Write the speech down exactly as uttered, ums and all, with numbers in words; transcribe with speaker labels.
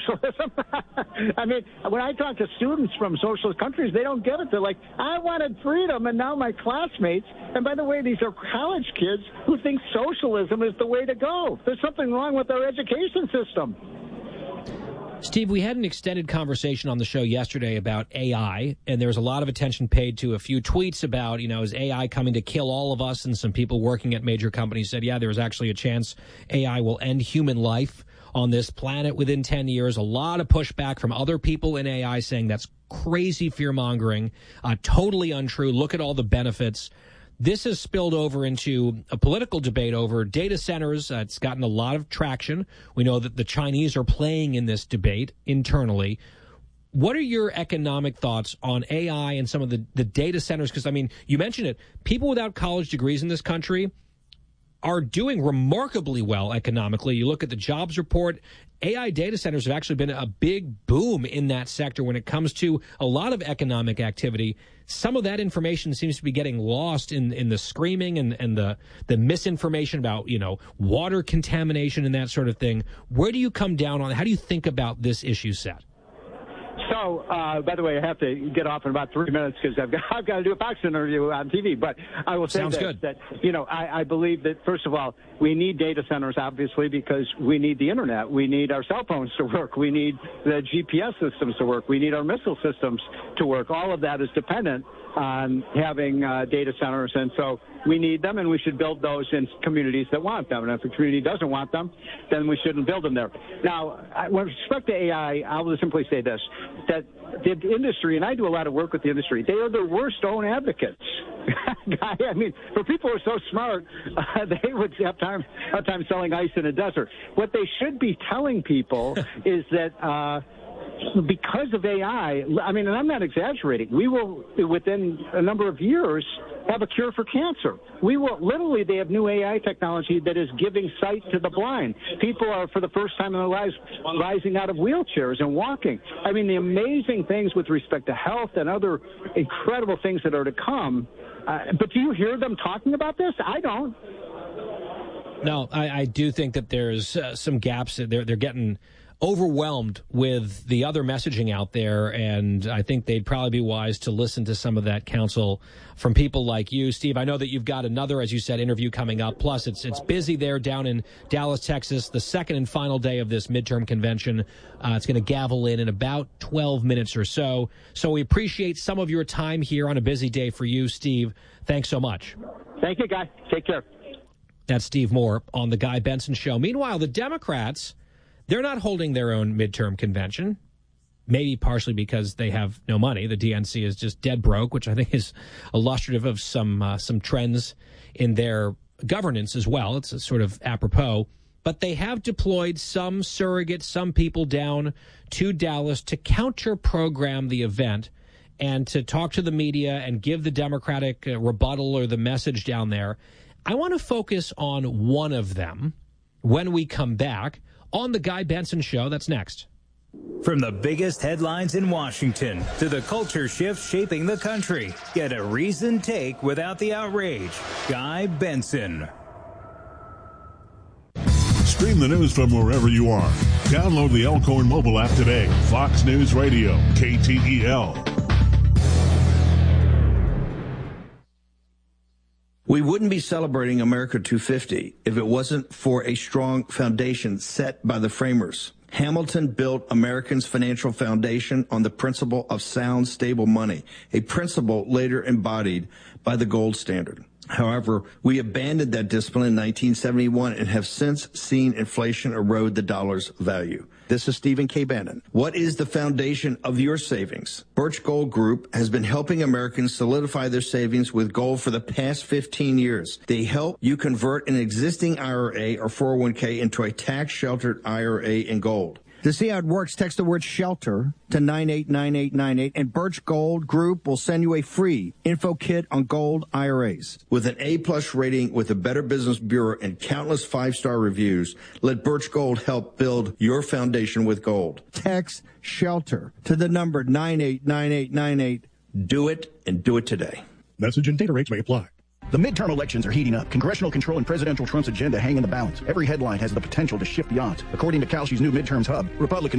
Speaker 1: socialism? I mean, when I talk to students from socialist countries, they don't get it. They're like, I wanted freedom, and now my classmates, and by the way, these are college kids who think socialism is the way to go. There's something wrong with our education system.
Speaker 2: Steve, we had an extended conversation on the show yesterday about A I, and there was a lot of attention paid to a few tweets about, you know, is A I coming to kill all of us? And some people working at major companies said, yeah, there's actually a chance A I will end human life on this planet within ten years. A lot of pushback from other people in A I saying that's crazy fear-mongering, uh, totally untrue. Look at all the benefits. This has spilled over into a political debate over data centers. Uh, it's gotten a lot of traction. We know that the Chinese are playing in this debate internally. What are your economic thoughts on A I and some of the, the data centers? Because, I mean, you mentioned it. People without college degrees in this country are doing remarkably well economically. You look at the jobs report, A I data centers have actually been a big boom in that sector when it comes to a lot of economic activity. Some of that information seems to be getting lost in, in the screaming and, and the, the misinformation about, you know, water contamination and that sort of thing. Where do you come down on, how do you think about this issue set?
Speaker 1: So, uh, by the way, I have to get off in about three minutes because I've got, I've got to do a Fox interview on T V. But I will say
Speaker 2: Sounds
Speaker 1: this,
Speaker 2: good.
Speaker 1: that, you know, I, I believe that, first of all, we need data centers, obviously, because we need the Internet. We need our cell phones to work. We need the G P S systems to work. We need our missile systems to work. All of that is dependent on having uh, data centers. And so we need them, and we should build those in communities that want them. And if a community doesn't want them, then we shouldn't build them there. Now, with respect to A I, I will simply say this, that the industry, and I do a lot of work with the industry, they are the worst own advocates. I mean, for people who are so smart, uh, they would have time, have time selling ice in a desert. What they should be telling people is that uh, because of A I, I mean, and I'm not exaggerating, we will, within a number of years, have a cure for cancer. We will, literally, they have new A I technology that is giving sight to the blind. People are, for the first time in their lives, rising out of wheelchairs and walking. I mean, the amazing things with respect to health and other incredible things that are to come. Uh, but do you hear them talking about this? I don't.
Speaker 2: No, I, I do think that there's uh, some gaps. They're, they're getting overwhelmed with the other messaging out there, and I think they'd probably be wise to listen to some of that counsel from people like you, Steve. I know that you've got another, as you said, interview coming up. Plus, it's it's busy there down in Dallas, Texas, the second and final day of this midterm convention. Uh, it's going to gavel in in about twelve minutes or so. So we appreciate some of your time here on a busy day for you, Steve. Thanks so much.
Speaker 1: Thank you, Guy. Take care.
Speaker 2: That's Steve Moore on The Guy Benson Show. Meanwhile, the Democrats, they're not holding their own midterm convention, maybe partially because they have no money. The D N C is just dead broke, which I think is illustrative of some uh, some trends in their governance as well. It's a sort of apropos. But they have deployed some surrogates, some people down to Dallas to counter-program the event and to talk to the media and give the Democratic uh, rebuttal or the message down there. I want to focus on one of them when we come back on The Guy Benson Show. That's next.
Speaker 3: From the biggest headlines in Washington to the culture shifts shaping the country, get a reasoned take without the outrage. Guy Benson.
Speaker 4: Stream the news from wherever you are. Download the Elkhorn mobile app today. Fox News Radio, K T E L.
Speaker 5: We wouldn't be celebrating America two fifty if it wasn't for a strong foundation set by the framers. Hamilton built Americans' financial foundation on the principle of sound, stable money, a principle later embodied by the gold standard. However, we abandoned that discipline in nineteen seventy-one and have since seen inflation erode the dollar's value. This is Stephen K. Bannon. What is the foundation of your savings? Birch Gold Group has been helping Americans solidify their savings with gold for the past fifteen years. They help you convert an existing I R A or four oh one k into a tax-sheltered I R A in gold.
Speaker 6: To see how it works, text the word SHELTER to nine eight nine eight nine eight, and Birch Gold Group will send you a free info kit on gold I R As.
Speaker 5: With an A-plus rating with the Better Business Bureau and countless five-star reviews, let Birch Gold help build your foundation with gold.
Speaker 6: Text SHELTER to the number nine eight nine eight nine eight.
Speaker 5: Do it, and do it today.
Speaker 4: Message and data rates may apply.
Speaker 7: The midterm elections are heating up. Congressional control and presidential Trump's agenda hang in the balance. Every headline has the potential to shift the odds. According to Kalshi's new midterms hub, Republicans